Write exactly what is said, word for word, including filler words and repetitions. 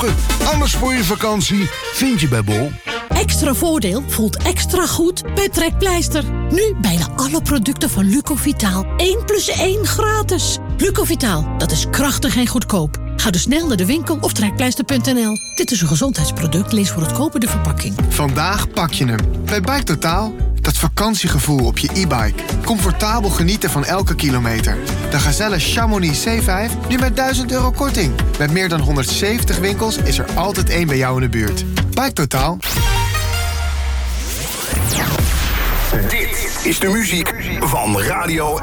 ogen. Alles voor je vakantie vind je bij Bol. Extra voordeel voelt extra goed bij Trekpleister. Nu bijna alle producten van Lucovitaal. één plus één gratis. Lucovitaal, dat is krachtig en goedkoop. Ga dus snel naar de winkel of trekpleister punt n l. Dit is een gezondheidsproduct, lees voor het kopen de verpakking. Vandaag pak je hem. Bij Bike Totaal. Dat vakantiegevoel op je e-bike. Comfortabel genieten van elke kilometer. De Gazelle Chamonix C vijf nu met duizend euro korting. Met meer dan honderdzeventig winkels is er altijd één bij jou in de buurt. Bike Totaal. Dit is de muziek van Radio